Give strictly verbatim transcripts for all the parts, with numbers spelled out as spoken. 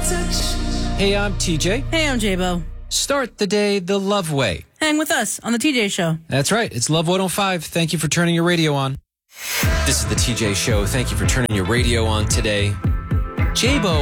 Hey, I'm T J. Hey, I'm J-Bo. Start the day the love way. Hang with us on the T J Show. That's right. It's Love one oh five. Thank you for turning your radio on. This is the T J Show. Thank you for turning your radio on today. J-Bo,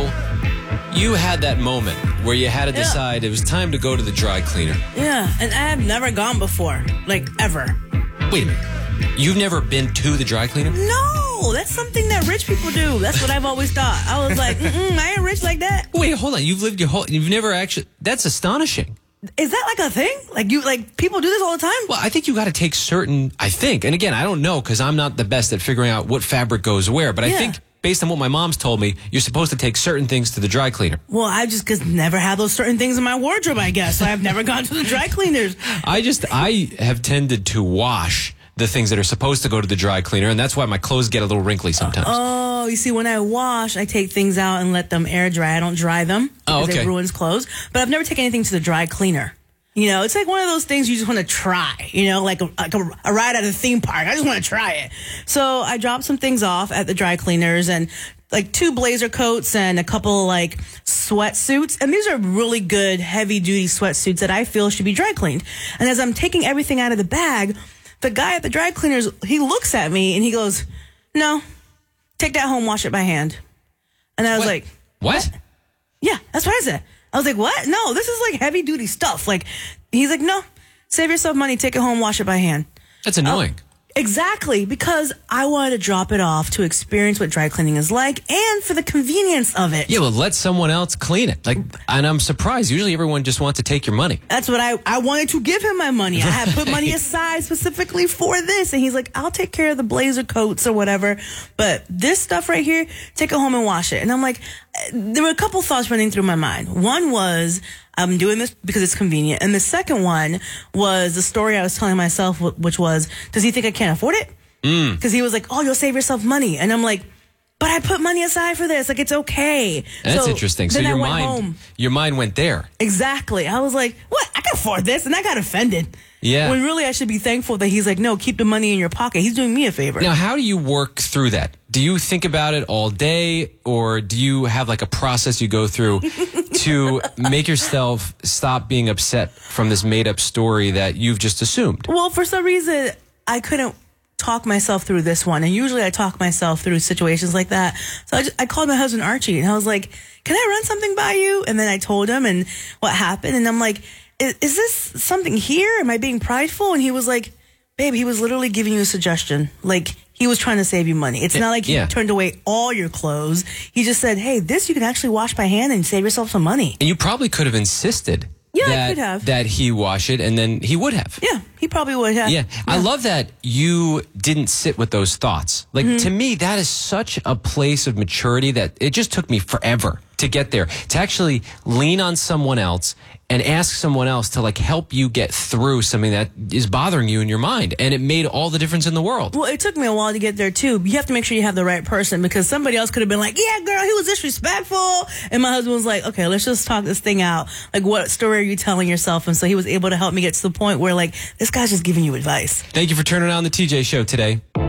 you had that moment where you had to decide yeah. it was time to go to the dry cleaner. Yeah, and I have never gone before. Like, ever. Wait a minute. You've never been to the dry cleaner? No, that's something that rich people do. That's what I've always thought. I was like, mm-mm, I ain't rich like that. Wait, hold on. You've lived your whole... You've never actually... That's astonishing. Is that like a thing? Like, you, like people do this all the time? Well, I think you got to take certain... I think, and again, I don't know because I'm not the best at figuring out what fabric goes where, but yeah. I think... Based on what my mom's told me, you're supposed to take certain things to the dry cleaner. Well, I just cause never had those certain things in my wardrobe, I guess. So I've never gone to the dry cleaners. I just, I have tended to wash the things that are supposed to go to the dry cleaner, and that's why my clothes get a little wrinkly sometimes. Uh, oh, you see, when I wash, I take things out and let them air dry. I don't dry them because oh, okay. it ruins clothes. But I've never taken anything to the dry cleaner. You know, it's like one of those things you just want to try, you know, like, a, like a, a ride at a theme park. I just want to try it. So I dropped some things off at the dry cleaners and like two blazer coats and a couple like sweatsuits. And these are really good heavy duty sweatsuits that I feel should be dry cleaned. And as I'm taking everything out of the bag, the guy at the dry cleaners, he looks at me and he goes, no, take that home, wash it by hand. And I was what? like, what? what? Yeah, that's what I said. I was like, what? No, this is like heavy duty stuff. Like, he's like, no, save yourself money, take it home, wash it by hand. That's annoying. Uh, exactly, because I wanted to drop it off to experience what dry cleaning is like and for the convenience of it. Yeah, well, let someone else clean it. Like, and I'm surprised. Usually everyone just wants to take your money. That's what I, I wanted to give him my money. I had put money aside specifically for this. And he's like, I'll take care of the blazer coats or whatever. But this stuff right here, take it home and wash it. And I'm like, there were a couple thoughts running through my mind. One was, I'm doing this because it's convenient. And the second one was the story I was telling myself, which was, does he think I can't afford it? Because mm. he was like, oh, you'll save yourself money. And I'm like, but I put money aside for this. Like, it's okay. That's so interesting. So your mind, home. your mind went there. Exactly. I was like, what? I can afford this. And I got offended. Yeah. When really I should be thankful that he's like, no, keep the money in your pocket. He's doing me a favor. Now, how do you work through that? Do you think about it all day, or do you have like a process you go through to make yourself stop being upset from this made-up story that you've just assumed? Well, for some reason, I couldn't talk myself through this one. And usually I talk myself through situations like that. So I, just, I called my husband Archie, and I was like, can I run something by you? And then I told him and what happened. And I'm like, is, is this something here? Am I being prideful? And he was like, babe, he was literally giving you a suggestion. Like, he was trying to save you money. It's not like he yeah. turned away all your clothes. He just said, hey, this you can actually wash by hand and save yourself some money. And you probably could have insisted yeah, that, I could have. that he wash it, and then he would have. Yeah, he probably would have. Yeah. yeah. I love that you didn't sit with those thoughts. Like, mm-hmm. to me, that is such a place of maturity that it just took me forever to get there. To actually lean on someone else and ask someone else to like help you get through something that is bothering you in your mind. And it made all the difference in the world. Well, it took me a while to get there too. You have to make sure you have the right person, because somebody else could have been like, yeah, girl, he was disrespectful. And my husband was like, okay, let's just talk this thing out. Like, what story are you telling yourself? And so he was able to help me get to the point where like, this guy's just giving you advice. Thank you for turning on the T J Show today.